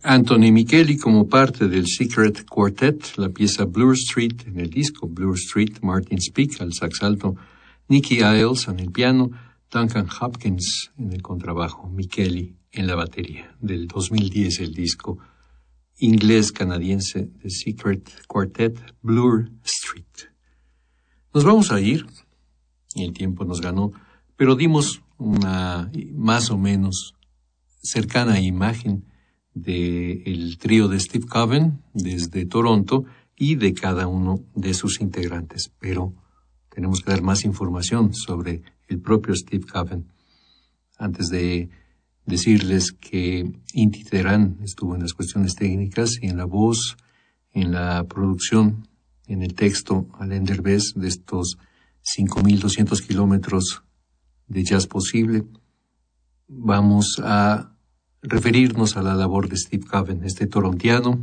Anthony Micheli como parte del Secret Quartet, la pieza Bloor Street en el disco Bloor Street, Martin Speake al sax alto, Nicky Iles en el piano, Duncan Hopkins en el contrabajo, Micheli en la batería. Del 2010 el disco inglés-canadiense The Secret Quartet, Bloor Street. Nos vamos a ir, y el tiempo nos ganó, pero dimos una más o menos cercana imagen del trío de Steve Coven desde Toronto y de cada uno de sus integrantes. Pero tenemos que dar más información sobre el propio Steve Coven. Antes de decirles que Inti Terán estuvo en las cuestiones técnicas y en la voz, en la producción, en el texto, Alain Derbez, de estos 5.200 kilómetros de jazz posible, vamos a referirnos a la labor de Steve Coven, este torontiano,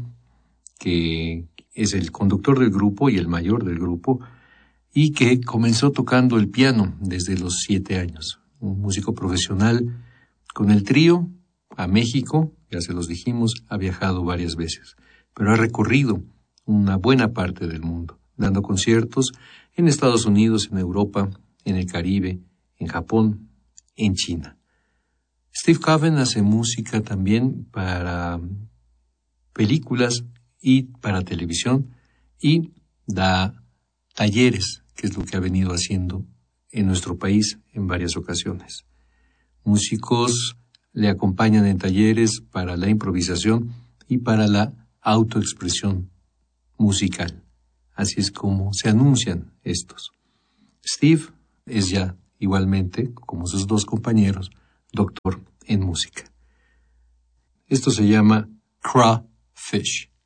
que es el conductor del grupo y el mayor del grupo, y que comenzó tocando el piano desde los 7 años. Un músico profesional con el trío a México, ya se los dijimos, ha viajado varias veces, pero ha recorrido una buena parte del mundo, dando conciertos en Estados Unidos, en Europa, en el Caribe, en Japón, en China. Steve Coven hace música también para películas y para televisión y da talleres, que es lo que ha venido haciendo en nuestro país en varias ocasiones. Músicos le acompañan en talleres para la improvisación y para la autoexpresión musical. Así es como se anuncian estos. Steve es ya igualmente, como sus dos compañeros, doctor en música. Esto se llama Crawfish.